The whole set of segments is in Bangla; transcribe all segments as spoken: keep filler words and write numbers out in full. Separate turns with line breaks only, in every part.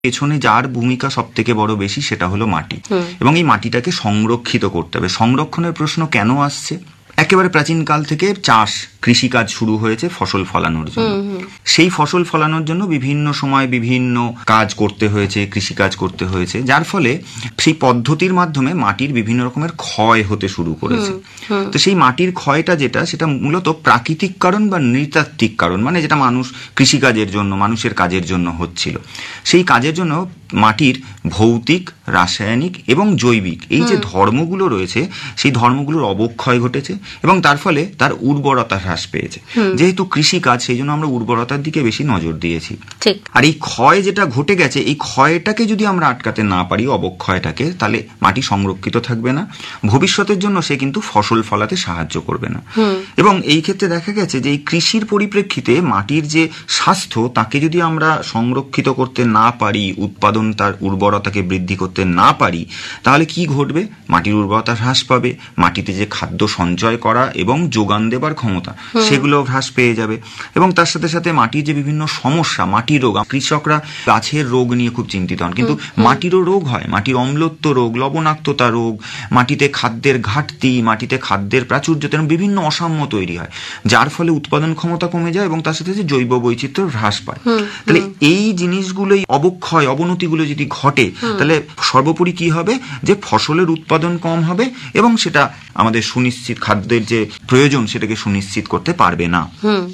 পেছনে যার ভূমিকা সব থেকে বড় বেশি সেটা হলো মাটি, এবং এই মাটিটাকে সংরক্ষিত করতে হবে। সংরক্ষণের প্রশ্ন কেন আসছে? একেবারে প্রাচীনকাল থেকে চাষ কৃষিকাজ শুরু হয়েছে ফসল ফলানোর জন্য। সেই ফসল ফলানোর জন্য বিভিন্ন সময় বিভিন্ন কাজ করতে হয়েছে, কৃষিকাজ করতে হয়েছে, যার ফলে সেই পদ্ধতির মাধ্যমে মাটির বিভিন্ন রকমের ক্ষয় হতে শুরু করেছে। তো সেই মাটির ক্ষয়টা যেটা, সেটা মূলত প্রাকৃতিক কারণ বা নৃতাত্ত্বিক কারণ, মানে যেটা মানুষ কৃষিকাজের জন্য, মানুষের কাজের জন্য হচ্ছিল, সেই কাজের জন্য মাটির ভৌতিক, রাসায়নিক এবং জৈবিক এই যে ধর্মগুলো রয়েছে, সেই ধর্মগুলোর অবক্ষয় ঘটেছে এবং তার ফলে তার উর্বরতা হ্রাস পেয়েছে। যেহেতু কৃষিকাজ, সেই জন্য আমরা উর্বরতার দিকে বেশি নজর দিয়েছি। আর এই ক্ষয় যেটা ঘটে গেছে, এই ক্ষয়টাকে যদি আমরা আটকাতে না পারি, অবক্ষয়টাকে, তাহলে মাটি সংরক্ষিত থাকবে না, ভবিষ্যতের জন্য সে কিন্তু ফসল ফলাতে সাহায্য করবে না। এবং এই ক্ষেত্রে দেখা গেছে যে এই কৃষির পরিপ্রেক্ষিতে মাটির যে স্বাস্থ্য, তাকে যদি আমরা সংরক্ষিত করতে না পারি, উৎপাদন তার উর্বরতাকে বৃদ্ধি করতে না পারি, তাহলে কি ঘটবে? মাটির উর্বরতা হ্রাস পাবে, মাটিতে যে খাদ্য সঞ্চয় করা এবং যোগান দেবার ক্ষমতা, সেগুলো হ্রাস পেয়ে যাবে। এবং তার সাথে সাথে মাটির যে বিভিন্ন সমস্যা, মাটির রোগ, কৃষকরা গাছের রোগ নিয়ে খুব চিন্তিত হন, কিন্তু মাটিরও রোগ হয়, মাটির অম্লত্ব রোগ, লবণাক্ততা রোগ, মাটিতে খাদ্যের ঘাটতি, মাটিতে খাদ্যের প্রাচুর্যতা, বিভিন্ন অসাম্য তৈরি হয়, যার ফলে উৎপাদন ক্ষমতা কমে যায় এবং তার সাথে সাথে জৈব বৈচিত্র্য হ্রাস পায়। তাহলে এই জিনিসগুলোই, অবক্ষয়, অবনতিগুলো যদি ঘটে, তাহলে সর্বোপরি কি হবে? যে ফসলের উৎপাদন কম হবে এবং সেটা আমাদের সুনিশ্চিত খাদ্যের যে প্রয়োজন, সেটাকে সুনিশ্চিত করতে পারবে না।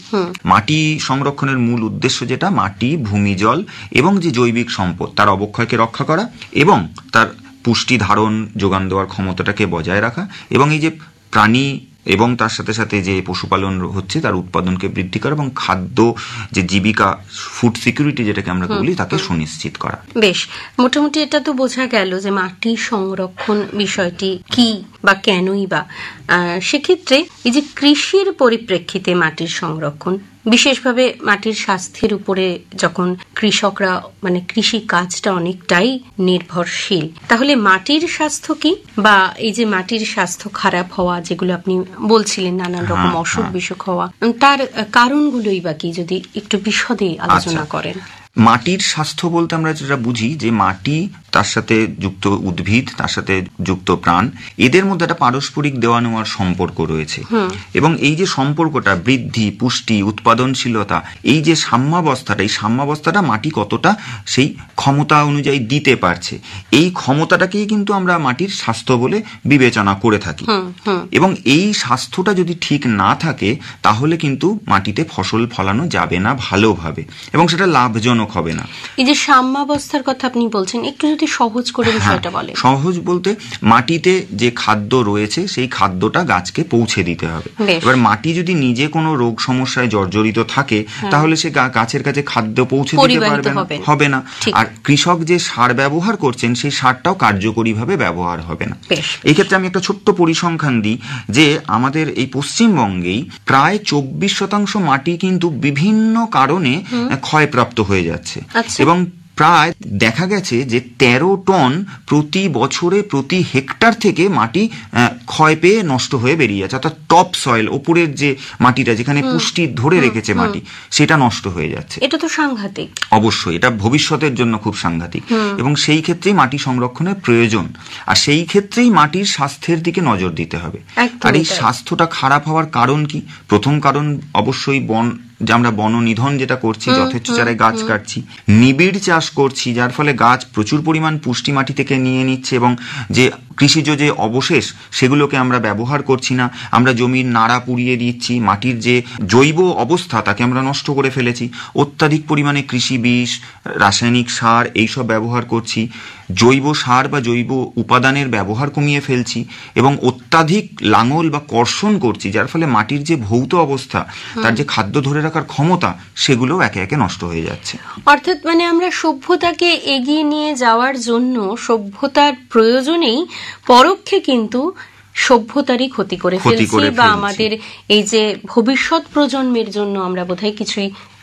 মাটি সংরক্ষণের মূল উদ্দেশ্য যেটা, মাটি, ভূমি, জল এবং যে জৈবিক সম্পদ, তার অবক্ষয়কে রক্ষা করা এবং তার পুষ্টি ধারণ, যোগান দেওয়ার ক্ষমতাটাকে বজায় রাখা, এবং এই যে প্রাণী এবং তার সাথে সাথে যে পশুপালন হচ্ছে, তার উৎপাদনকে বৃদ্ধি করা এবং খাদ্য যে জীবিকা, ফুড সিকিউরিটি যেটাকে আমরা বলি, তাকে সুনিশ্চিত করা।
বেশ, মোটামুটি এটা তো বোঝা গেল যে মাটি সংরক্ষণ বিষয়টি কি বা কেনই বা। সেক্ষেত্রে এই যে কৃষির পরিপ্রেক্ষিতে মাটির সংরক্ষণ, বিশেষভাবে মাটির স্বাস্থ্যের উপরে যখন কৃষকরা, মানে কৃষি কাজটা অনেকটাই নির্ভরশীল, তাহলে মাটির স্বাস্থ্য কি, বা এই যে মাটির স্বাস্থ্য খারাপ হওয়া, যেগুলো আপনি বলছিলেন নানান রকম অসুখ বিসুখ হওয়া, তার কারণগুলোই বা কি, যদি একটু বিশদে আলোচনা করেন।
মাটির স্বাস্থ্য বলতে আমরা যেটা বুঝি, যে মাটি, তার সাথে যুক্ত উদ্ভিদ, তার সাথে যুক্ত প্রাণ, এদের মধ্যে একটা পারস্পরিক দেওয়া নেওয়ার সম্পর্ক রয়েছে। এবং এই যে সম্পর্কটা, বৃদ্ধি, পুষ্টি, উৎপাদনশীলতা, এই যে সাম্যাবস্থাটা, এই সাম্যাবস্থাটা মাটি কতটা সেই ক্ষমতা অনুযায়ী দিতে পারছে, এই ক্ষমতাটাকেই কিন্তু আমরা মাটির স্বাস্থ্য বলে বিবেচনা করে থাকি। এবং এই স্বাস্থ্যটা যদি ঠিক না থাকে, তাহলে কিন্তু মাটিতে ফসল ফলানো যাবে না ভালোভাবে, এবং সেটা লাভজনক হবে না।
এই যে সাম্যাবস্থার কথা আপনি বলছেন, একটু যদি সহজ করে বিষয়টা বলেন।
সহজ বলতে, মাটিতে যে খাদ্য রয়েছে, সেই খাদ্যটা গাছকে পৌঁছে দিতে হবে। এবার মাটি যদি নিজে কোনো রোগ সমস্যায় জর্জরিত থাকে, তাহলে সে গাছের কাছে খাদ্য পৌঁছে দিতে পারবে না, হবে না। আর কৃষক যে সার ব্যবহার করছেন, সেই সারটাও কার্যকরীভাবে ব্যবহার হবে না। এই ক্ষেত্রে আমি একটা ছোট্ট পরিসংখ্যান দিই, যে আমাদের এই পশ্চিমবঙ্গেই প্রায় চব্বিশ শতাংশ মাটি কিন্তু বিভিন্ন কারণে ক্ষয়প্রাপ্ত হয়ে যাচ্ছে, এবং প্রায় দেখা গেছে যে তেরো টন প্রতি বছরে প্রতি হেক্টর থেকে মাটি ক্ষয় পেয়ে নষ্ট হয়ে বেরিয়ে যাচ্ছে, অর্থাৎ টপ সয়েল, ওপরের যে মাটিটা যেখানে পুষ্টি ধরে রেখেছে মাটি, সেটা নষ্ট হয়ে যাচ্ছে।
এটা তো সাংঘাতিক।
অবশ্যই এটা ভবিষ্যতের জন্য খুব সাংঘাতিক, এবং সেই ক্ষেত্রেই মাটি সংরক্ষণের প্রয়োজন, আর সেই ক্ষেত্রেই মাটির স্বাস্থ্যের দিকে নজর দিতে হবে। আর এই স্বাস্থ্যটা খারাপ হওয়ার কারণ কি? প্রথম কারণ অবশ্যই বন, যে আমরা বননিধন যেটা করছি, যথেচ্ছ চারায় গাছ কাটছি, নিবিড় চাষ করছি, যার ফলে গাছ প্রচুর পরিমাণ পুষ্টি মাটি থেকে নিয়ে নিচ্ছে, এবং যে কৃষিজ যে অবশেষ, সেগুলোকে আমরা ব্যবহার করছি না, আমরা জমির নাড়া পুড়িয়ে দিচ্ছি, মাটির যে জৈব অবস্থা তাকে আমরা নষ্ট করে ফেলেছি, অত্যাধিক পরিমাণে কৃষি বিষ, রাসায়নিক সার এইসব ব্যবহার করছি, জৈব সার বা জৈব উপাদানের ব্যবহার কমিয়ে ফেলছি, এবং অত্যাধিক লাঙল বা কর্ষণ করছি, যার ফলে মাটির যে ভৌত অবস্থা, তার যে খাদ্য ধরে রাখার ক্ষমতা, সেগুলো একে একে নষ্ট হয়ে যাচ্ছে।
অর্থাৎ মানে আমরা সভ্যতাকে এগিয়ে নিয়ে যাওয়ার জন্য, সভ্যতার প্রয়োজনেই পরোক্ষে কিন্তু সভ্যতারই ক্ষতি করে ফেলছি, বা আমাদের এই যে ভবিষ্যৎ প্রজন্মের জন্য আমরা বোধহয় কিছুই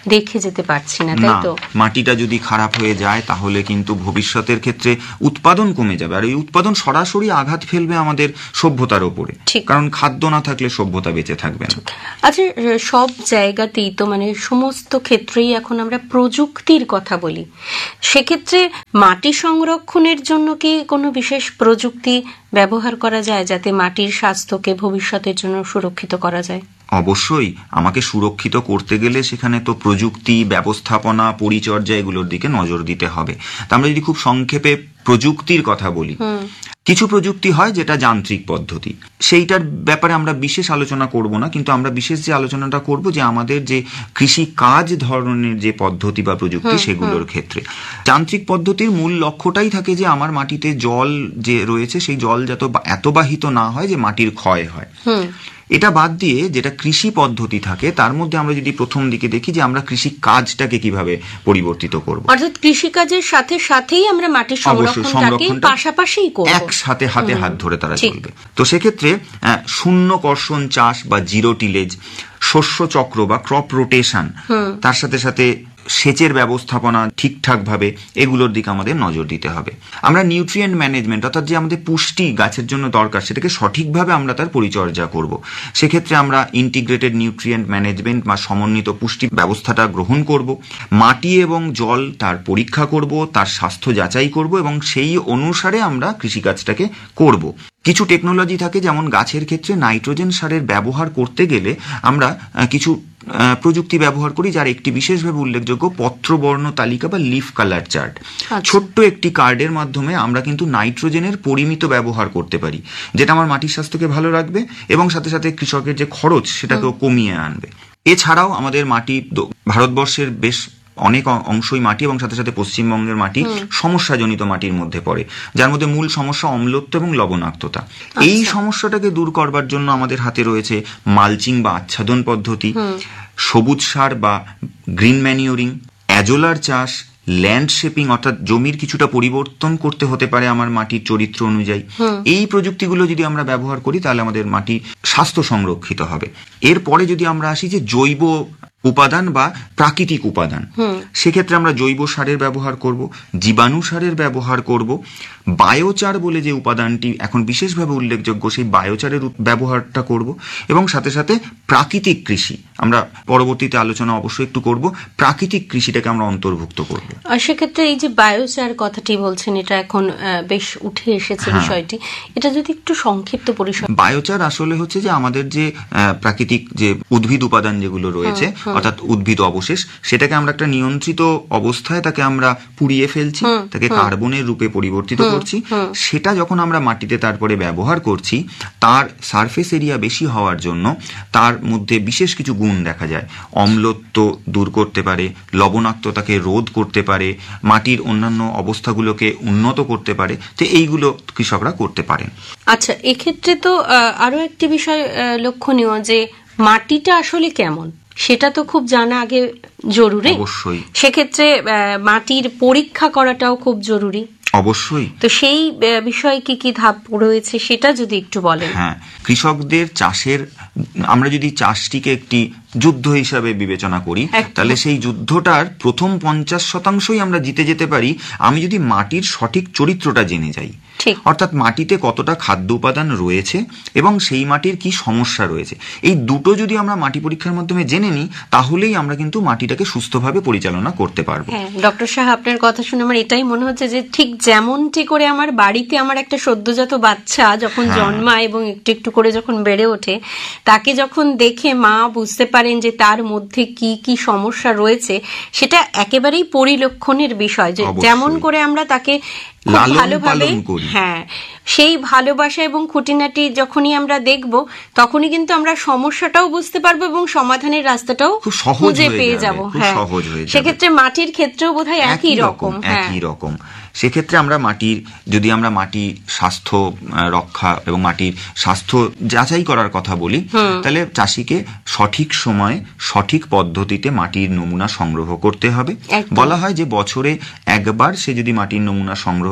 রেখে যেতে পারছি না, তাই তো?
মাটিটা যদি খারাপ হয়ে যায় তাহলে কিন্তু ভবিষ্যতের ক্ষেত্রে উৎপাদন কমে যাবে, আর এই উৎপাদন সরাসরি আঘাত ফেলবে আমাদের সভ্যতার ওপরে, কারণ খাদ্য না থাকলে সভ্যতা বেঁচে থাকবে না।
আচ্ছা, সব জায়গাতেই তো মানে সমস্ত ক্ষেত্রেই এখন আমরা প্রযুক্তির কথা বলি, সেক্ষেত্রে মাটি সংরক্ষণের জন্য কি কোনো বিশেষ প্রযুক্তি ব্যবহার করা যায় যাতে মাটির স্বাস্থ্যকে ভবিষ্যতের জন্য সুরক্ষিত করা যায়?
অবশ্যই, আমাকে সুরক্ষিত করতে গেলে সেখানে তো প্রযুক্তি, ব্যবস্থাপনা, পরিচর্যা এগুলোর দিকে নজর দিতে হবে। তা আমরা যদি খুব সংক্ষেপে প্রযুক্তির কথা বলি, কিছু প্রযুক্তি হয় যেটা যান্ত্রিক পদ্ধতি, সেইটার ব্যাপারে আমরা বিশেষ আলোচনা করব না, কিন্তু আমরা বিশেষ যে আলোচনাটা করব যে আমাদের যে কৃষি কাজ ধরনের যে পদ্ধতি বা প্রযুক্তি সেগুলোর ক্ষেত্রে যান্ত্রিক পদ্ধতির মূল লক্ষ্যটাই থাকে যে আমার মাটিতে জল যে রয়েছে সেই জল যাতে এত বাহিত না হয় যে মাটির ক্ষয় হয়। এটা বাদ দিয়ে যেটা কৃষি পদ্ধতি থাকে তার মধ্যে আমরা যদি প্রথম দিকে দেখি যে আমরা কৃষি কাজটাকে কিভাবে পরিবর্তিত করব,
অর্থাৎ কৃষি কাজের সাথে সাথেই আমরা মাটির সংরক্ষণটাকে পাশাপাশিই করব,
একসাথে হাতে হাত ধরে তারা চলবে। তো সেক্ষেত্রে শূন্য কর্ষণ চাষ বা জিরো টিলেজ, শস্য চক্র বা ক্রপ রোটেশন, তার সাথে সাথে সেচের ব্যবস্থাপনা ঠিকঠাক ভাবে, এগুলোর দিকে আমাদের নজর দিতে হবে। আমরা নিউট্রিয়েন্ট ম্যানেজমেন্ট, অর্থাৎ যে আমাদের পুষ্টি গাছের জন্য দরকার সেটাকে সঠিকভাবে আমরা তার পরিচর্যা করব। সেক্ষেত্রে আমরা ইন্টিগ্রেটেড নিউট্রিয়েন্ট ম্যানেজমেন্ট বা সমন্বিত পুষ্টি ব্যবস্থাটা গ্রহণ করব। মাটি এবং জল তার পরীক্ষা করব, তার স্বাস্থ্য যাচাই করব এবং সেই অনুসারে আমরা কৃষিকাজটাকে করব। কিছু টেকনোলজি থাকে, যেমন গাছের ক্ষেত্রে নাইট্রোজেন সারের ব্যবহার করতে গেলে আমরা কিছু প্রযুক্তি ব্যবহার করি, যার একটি বিশেষভাবে উল্লেখযোগ্য পত্রবর্ণ তালিকা বা লিফ কালার চার্ট। ছোট্ট একটি কার্ডের মাধ্যমে আমরা কিন্তু নাইট্রোজেনের পরিমিত ব্যবহার করতে পারি, যেটা আমার মাটির স্বাস্থ্যকে ভালো রাখবে এবং সাথে সাথে কৃষকের যে খরচ সেটাকেও কমিয়ে আনবে। এছাড়াও আমাদের মাটি, ভারতবর্ষের বেশ অনেক অংশই মাটি এবং সাথে সাথে পশ্চিমবঙ্গের মাটি সমস্যাজনিত মাটির মধ্যে পড়ে, যার মধ্যে মূল সমস্যা অম্লত্ব এবং লবণাক্ততা। এই সমস্যাটাকে দূর করবার জন্য আমাদের হাতে রয়েছে মালচিং বা আচ্ছাদন পদ্ধতি, সবুজ সার বা গ্রিন ম্যানিওরিং, অ্যাজোলার চাষ, ল্যান্ডশেপিং, অর্থাৎ জমির কিছুটা পরিবর্তন করতে হতে পারে আমার মাটির চরিত্র অনুযায়ী। এই প্রযুক্তিগুলো যদি আমরা ব্যবহার করি তাহলে আমাদের মাটির স্বাস্থ্য সংরক্ষিত হবে। এরপরে যদি আমরা আসি যে জৈব উপাদান বা প্রাকৃতিক উপাদান, সেক্ষেত্রে আমরা জৈব সারের ব্যবহার করব, জীবাণু সারের ব্যবহার করব, বায়োচার বলে যে উপাদানটি এখন বিশেষভাবে উল্লেখযোগ্য সেই বায়োচারের ব্যবহারটা করব এবং সাথে সাথে প্রাকৃতিক কৃষি, আমরা পরবর্তীতে আলোচনা অবশ্যই একটু করব, প্রাকৃতিক কৃষিটাকে আমরা অন্তর্ভুক্ত করব।
আর সেক্ষেত্রে এই যে বায়োচার কথাটি বলছেন, এটা এখন বেশ উঠে এসেছে বিষয়টি, এটা যদি একটু সংক্ষিপ্ত পরিসর।
বায়োচার আসলে হচ্ছে যে আমাদের যে প্রাকৃতিক যে উদ্ভিদ উপাদান যেগুলো রয়েছে, অর্থাৎ উদ্ভিদ অবশেষ, সেটাকে আমরা একটা নিয়ন্ত্রিত অবস্থায় তাকে আমরা পুড়িয়ে ফেলছি, তাকে কার্বনের রূপে পরিবর্তিত করছি। সেটা যখন আমরা মাটিতে তারপরে ব্যবহার করছি, তার সারফেস এরিয়া বেশি হওয়ার জন্য তার মধ্যে বিশেষ কিছু গুণ দেখা যায়। অম্লত্ব দূর করতে পারে, লবণাক্ততাকে রোধ করতে পারে, মাটির অন্যান্য অবস্থাগুলোকে উন্নত করতে পারে। তো এইগুলো কৃষকরা করতে পারেন।
আচ্ছা, এক্ষেত্রে তো আরো একটি বিষয় লক্ষণীয় যে মাটিটা আসলে কেমন সেটা তো খুব জানা আগে জরুরি।
অবশ্যই।
সেক্ষেত্রে মাটির পরীক্ষা করাটাও খুব জরুরি।
অবশ্যই।
তো সেই বিষয়ে কি কি ধাপ রয়েছে সেটা যদি একটু বলেন।
হ্যাঁ, কৃষকদের চাষের, আমরা যদি চাষটিকে একটি যুদ্ধ হিসাবে বিবেচনা করি তাহলে সেই যুদ্ধটার প্রথম পঞ্চাশ শতাংশই আমরা জিতে যেতে পারি আমি যদি মাটির সঠিক চরিত্রটা জেনে যাই। অর্থাৎ মাটিতে কতটা খাদ্য উপাদান রয়েছে এবং সেই মাটির কি সমস্যা রয়েছে, এই দুটো যদি আমরা মাটি পরীক্ষার মাধ্যমে জেনে নিই তাহলেই আমরা কিন্তু মাটিটাকে সুস্থভাবে পরিচালনা করতে পারবো।
হ্যাঁ ডক্টর সাহা, আপনার কথা শুনে আমার এটাই মনে হচ্ছে যে ঠিক যেমনটি করে আমার বাড়িতে আমার একটা সদ্যজাত বাচ্চা যখন জন্মায় এবং একটু একটু করে যখন বেড়ে ওঠে, তাকে যখন দেখে মা বুঝতে পারেন যে তার মধ্যে কি কি সমস্যা রয়েছে, সেটা একেবারেই পরিলক্ষণের বিষয়। যে যেমন করে আমরা তাকে ভালোভাবে, হ্যাঁ, সেই ভালোবাসা এবং খুঁটিনাটি যখনই আমরা দেখব তখনই কিন্তু আমরা সমস্যাটাও বুঝতে পারবো এবং সমাধানের রাস্তাটাও খুঁজে পেয়ে যাব। হ্যাঁ, সেক্ষেত্রে মাটির ক্ষেত্রেও বোধহয় একই রকম
একই রকম সেক্ষেত্রে আমরা মাটির, যদি আমরা মাটির স্বাস্থ্য রক্ষা এবং মাটির স্বাস্থ্য যাচাই করার কথা বলি, তাহলে চাষিকে সঠিক সময়ে সঠিক পদ্ধতিতে মাটির নমুনা সংগ্রহ করতে হবে। বলা হয় যে বছরে একবার সে যদি মাটির নমুনা সংগ্রহ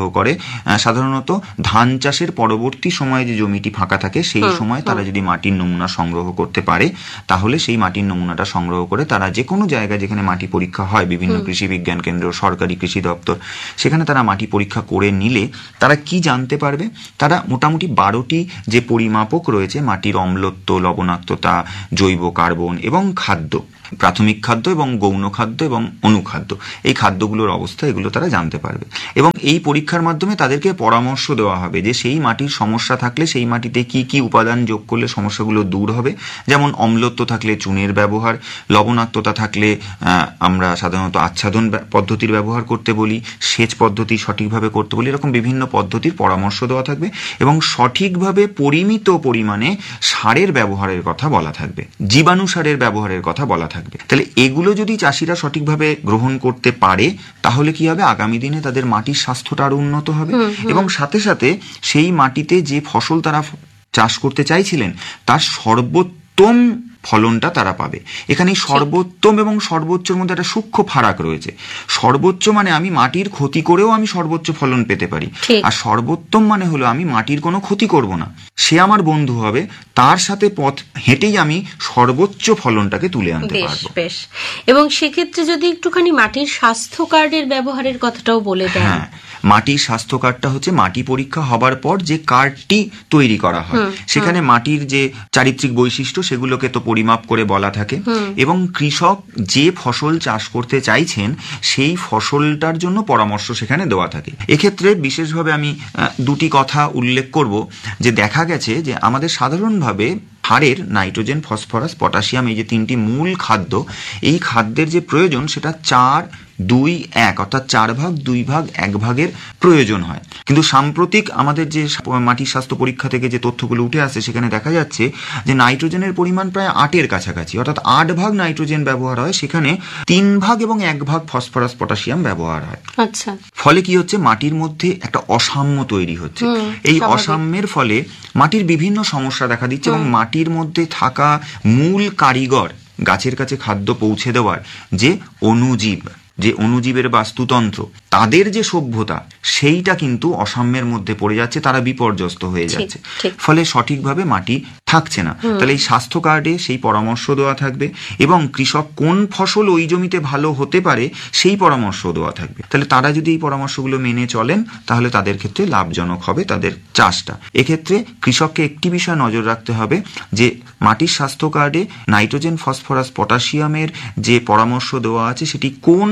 সংগ্রহ করে সাধারণত ধান চাষের পরবর্তী সময়ে যে জমিটি ফাঁকা থাকে সেই সময় তারা যদি মাটির নমুনা সংগ্রহ করতে পারে তাহলে সেই মাটির নমুনাটা সংগ্রহ করে তারা যে কোনো জায়গায় যেখানে মাটি পরীক্ষা হয়, বিভিন্ন কৃষি বিজ্ঞান কেন্দ্র, সরকারি কৃষি দপ্তর, সেখানে তারা মাটি পরীক্ষা করে নিলে তারা কি জানতে পারবে, তারা মোটামুটি বারোটি যে পরিমাপক রয়েছে মাটির অম্লত্ব, লবণাক্ততা, জৈব কার্বন এবং খাদ্য, প্রাথমিক খাদ্য এবং গৌণ খাদ্য এবং অনুখাদ্য, এই খাদ্যগুলোর অবস্থা এগুলো তারা জানতে পারবে। এবং এই পরীক্ষার মাধ্যমে তাদেরকে পরামর্শ দেওয়া হবে যে সেই মাটির সমস্যা থাকলে সেই মাটিতে কি কি উপাদান যোগ করলে সমস্যাগুলো দূর হবে। যেমন অম্লত্ব থাকলে চুনের ব্যবহার, লবণাক্ততা থাকলে আমরা সাধারণত আচ্ছাদন পদ্ধতির ব্যবহার করতে বলি, সেচ পদ্ধতি সঠিকভাবে করতে বলি, এরকম বিভিন্ন পদ্ধতির পরামর্শ দেওয়া থাকবে এবং সঠিকভাবে পরিমিত পরিমাণে সারের ব্যবহারের কথা বলা থাকবে, জীবাণু সারের ব্যবহারের কথা বলা থাকবে। তাহলে এগুলো যদি চাষিরা সঠিকভাবে গ্রহণ করতে পারে তাহলে কি হবে, আগামী দিনে তাদের মাটির স্বাস্থ্যটা আরো উন্নত হবে এবং সাথে সাথে সেই মাটিতে যে ফসল তারা চাষ করতে চাইছিলেন তার সর্বোত্তম ফলনটা তারা পাবে। এখানে সর্বোত্তম এবং সর্বোচ্চের মধ্যে একটা সূক্ষ্ম ফারাক রয়েছে। সর্বোচ্চ মানে আমি মাটির ক্ষতি করেও আমি সর্বোচ্চ ফলন পেতে পারি, আর সর্বোত্তম মানে হলো আমি মাটির কোনো ক্ষতি করব না, সে আমার বন্ধু হবে, তার সাথে পথ হেঁটেই আমি সর্বোচ্চ ফলনটাকে তুলে আনতে পারবো।
বেশ, এবং সেক্ষেত্রে যদি একটুখানি মাটির স্বাস্থ্য কার্ডের ব্যবহারের কথাটাও বলে দেন।
হ্যাঁ, মাটির স্বাস্থ্য কার্ডটা হচ্ছে মাটি পরীক্ষা হবার পর যে কার্ডটি তৈরি করা হয়, সেখানে মাটির যে চারিত্রিক বৈশিষ্ট্য সেগুলোকে তো পরিমাপ করে বলা থাকে এবং কৃষক যে ফসল চাষ করতে চাইছেন সেই ফসলটার জন্য পরামর্শ সেখানে দেওয়া থাকে। এক্ষেত্রে বিশেষভাবে আমি দুটি কথা উল্লেখ করব যে দেখা গেছে যে আমাদের সাধারণভাবে সারের নাইট্রোজেন, ফসফরাস, পটাশিয়াম, এই যে তিনটি মূল খাদ্য, এই খাদ্যের যে প্রয়োজন সেটা চার দুই এক অর্থাৎ চার ভাগ দুই ভাগ এক ভাগের প্রয়োজন হয়। কিন্তু সাম্প্রতিক আমাদের যে মাটির স্বাস্থ্য পরীক্ষা থেকে যে তথ্যগুলো উঠে আসে সেখানে দেখা যাচ্ছে যে নাইট্রোজেনের পরিমাণ প্রায় আটের কাছাকাছি, অর্থাৎ আট ভাগ নাইট্রোজেন ব্যবহার হয়, সেখানে তিন ভাগ এবং এক ভাগ ফসফরাস, পটাশিয়াম ব্যবহার হয়।
আচ্ছা,
ফলে কি হচ্ছে, মাটির মধ্যে একটা অসাম্য তৈরি হচ্ছে। এই অসাম্যের ফলে মাটির বিভিন্ন সমস্যা দেখা দিচ্ছে এবং মাটির মধ্যে থাকা মূল কারিগর, গাছের কাছে খাদ্য পৌঁছে দেওয়ার যে অণুজীব, যে অণুজীবের বাস্তুতন্ত্র, তাদের যে সভ্যতা, সেইটা কিন্তু অসাম্যের মধ্যে পড়ে যাচ্ছে, তারা বিপর্যস্ত হয়ে যাচ্ছে, ফলে সঠিকভাবে মাটি থাকছে না। তাহলে এই স্বাস্থ্য কার্ডে সেই পরামর্শ দেওয়া থাকবে এবং কৃষক কোন ফসল ওই জমিতে ভালো হতে পারে সেই পরামর্শ দেওয়া থাকবে। তাহলে তারা যদি এই পরামর্শগুলো মেনে চলেন তাহলে তাদের ক্ষেত্রে লাভজনক হবে তাদের চাষটা। এক্ষেত্রে কৃষককে একটি বিষয় নজর রাখতে হবে যে মাটির স্বাস্থ্য কার্ডে নাইট্রোজেন, ফসফরাস, পটাশিয়ামের যে পরামর্শ দেওয়া আছে সেটি কোন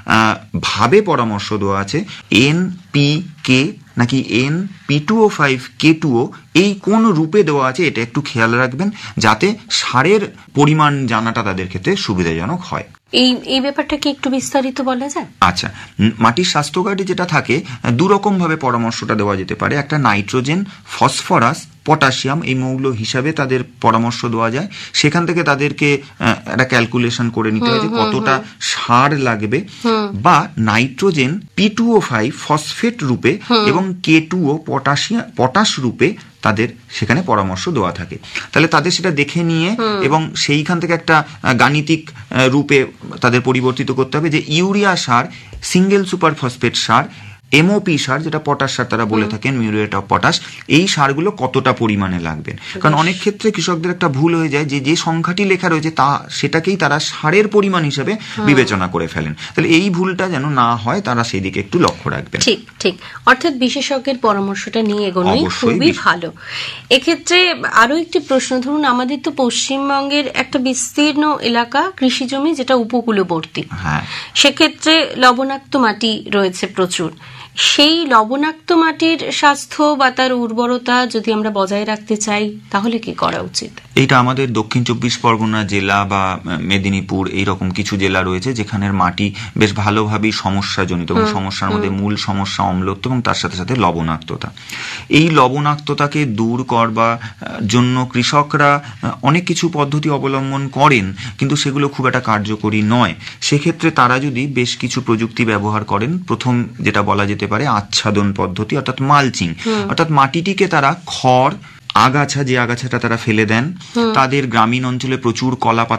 ভাবে পরামর্শ দেওয়া আছে, এন পি কে নাকি এন পি টু ও ফাইভ কে টু ও, এই কোন রূপে দেওয়া আছে এটা একটু খেয়াল রাখবেন যাতে সারের পরিমাণ জানাটা তাদের ক্ষেত্রে সুবিধাজনক হয়।
এই এই ব্যাপারটা কি একটু বিস্তারিত বলা যায়?
আচ্ছা, মাটির স্বাস্থ্য কার্ডে যেটা থাকে দু রকম ভাবে পরামর্শটা দেওয়া যেতে পারে। একটা নাইট্রোজেন, ফসফরাস, পটাশিয়াম এই মৌল হিসাবে তাদের পরামর্শ দেওয়া যায়। সেখান থেকে তাদেরকে একটা ক্যালকুলেশন করে নিতে হয় যে কতটা সার লাগবে, বা নাইট্রোজেন পি টু ও ফাইভ ফসফেট রূপে এবং কে টু ও পটাশিয়াম পটাশ রূপে তাদের সেখানে পরামর্শ দেওয়া থাকে। তাহলে তাদের সেটা দেখে নিয়ে এবং সেইখান থেকে একটা গাণিতিক রূপে তাদের পরিবর্তিত করতে হবে যে ইউরিয়া সার, সিঙ্গেল সুপার ফসফেট সার, এমওপি সার যেটা পটাশ সার তারা বলে থাকেন, মিউরেট অফ পটাশ, এই সারগুলো কতটা পরিমাণে লাগবে। কারণ অনেক ক্ষেত্রে কৃষকদের একটা ভুল হয়ে যায় যে যে সংখ্যাটি লেখা রয়েছে তা সেটাকেই তারা সারের পরিমাণ হিসেবে বিবেচনা করে ফেলেন। তাহলে এই ভুলটা যেন না হয় তারা সেই দিকে একটু লক্ষ্য রাখবেন।
ঠিক ঠিক অর্থাৎ বিশেষজ্ঞের পরামর্শটা নিয়ে এগোনোই খুবই ভালো। এক্ষেত্রে আরো একটি প্রশ্ন, ধরুন আমাদের তো পশ্চিমবঙ্গের একটা বিস্তীর্ণ এলাকা কৃষি জমি যেটা উপকূলবর্তী, সেক্ষেত্রে লবণাক্ত মাটি রয়েছে প্রচুর। সেই লবণাক্ত মাটির স্বাস্থ্য বা তার উর্বরতা যদি আমরা বজায় রাখতে চাই তাহলে কি করা উচিত?
এইটা আমাদের দক্ষিণ চব্বিশ পরগনা জেলা বা মেদিনীপুর এইরকম কিছু জেলা রয়েছে যেখানের মাটি বেশ ভালোভাবেই সমস্যাজনিত এবং সমস্যার মধ্যে মূল সমস্যা অম্লত্ব এবং তার সাথে সাথে লবণাক্ততা। এই লবণাক্ততাকে দূর করবার জন্য কৃষকরা অনেক কিছু পদ্ধতি অবলম্বন করেন, কিন্তু সেগুলো খুব একটা কার্যকরী নয়। সেক্ষেত্রে তারা যদি বেশ কিছু প্রযুক্তি ব্যবহার করেন, প্রথম যেটা বলা যেতে পারে আচ্ছাদন পদ্ধতি অর্থাৎ মালচিং, অর্থাৎ মাটিটিকে তারা খড়, আগাছা, যে আগাছাটা তারা ফেলে দেন, তাদের গ্রামীণ অঞ্চলে প্রচুর কলা পাতা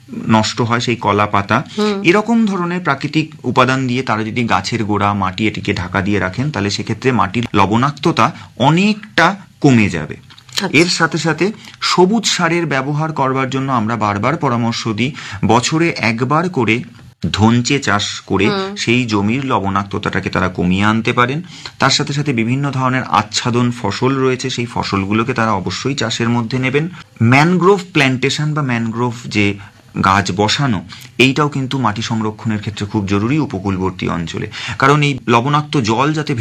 নষ্ট হয়, সেই কলা পাতা, এরকম ধরনের প্রাকৃতিক উপাদান দিয়ে তারা যদি গাছের গোড়া, মাটি এটিকে ঢাকা দিয়ে রাখেন, তাহলে সেক্ষেত্রে মাটির লবণাক্ততা অনেকটা কমে যাবে। এর সাথে সাথে সবুজ সারের ব্যবহার করবার জন্য আমরা বারবার পরামর্শ দিই, বছরে একবার করে ধনচে চাষ করে সেই জমির লবণাক্ততাটাকে তারা কমিয়ে আনতে পারেন। তার সাথে সাথে বিভিন্ন ধরনের আচ্ছাদন ফসল রয়েছে, সেই ফসলগুলোকে তারা অবশ্যই চাষের মধ্যে নেবেন। ম্যানগ্রোভ প্ল্যান্টেশন বা ম্যানগ্রোভ যে গাছ বসানো, এইটাও কিন্তু মাটি সংরক্ষণের ক্ষেত্রে খুব জরুরি উপকূলবর্তী অঞ্চলে, কারণ এই লবণাক্ত জল যাতে